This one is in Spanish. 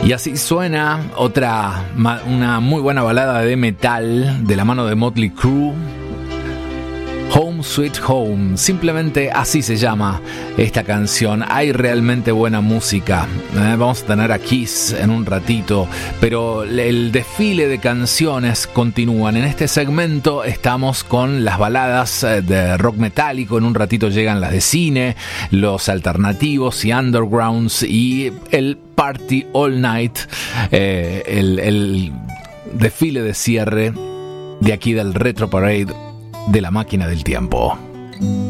Y así suena una muy buena balada de metal de la mano de Motley Crue. Home Sweet Home, simplemente así se llama esta canción. Hay realmente buena música. Vamos a tener a Kiss en un ratito, pero el desfile de canciones continúan. En este segmento estamos con las baladas de rock metálico. En un ratito llegan las de cine, los alternativos y undergrounds y el Party All Night, el desfile de cierre de aquí del Retro Parade de la máquina del tiempo.